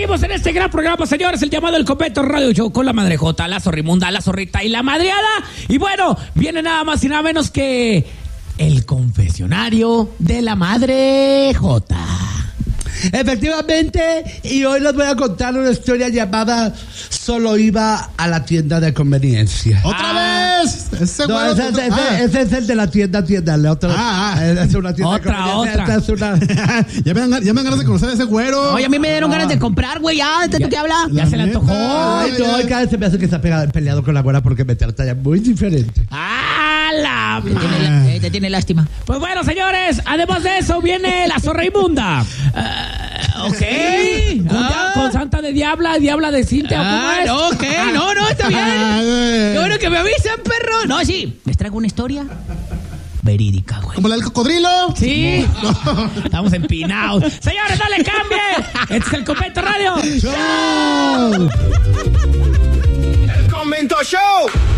Seguimos en este gran programa, señores, el llamado El Convento Radio Show con la Madrejota, la Zorrimunda, la Zorrita y la Madreada. Y bueno, viene nada más y nada menos que el confesionario de la Madrejota. Efectivamente, y hoy les voy a contar una historia llamada Solo iba a la tienda de conveniencia. ¡Otra vez! Ese es el de la tienda, otra. Es una tienda otra. Es una... ya me dan ganas de conocer a ese güero. Oye, a mí me dieron ganas de comprar, güey, ya, ¿de qué habla? Ya se le antojó. Ay, no, cada vez se me hace que está peleado con la güera porque me trata ya muy diferente. Te tiene lástima. Pues bueno, señores, además de eso viene la Zorraimunda. Con Santa de Diabla de Cintia, ¿cómo es? No, está bien. Qué bueno que me avisan, perro. No, sí, les traigo una historia verídica, güey. ¿Como la del cocodrilo? Sí. Estamos empinados. Señores, no le cambien. Este es el Convento Radio. ¡Show! El Convento Show.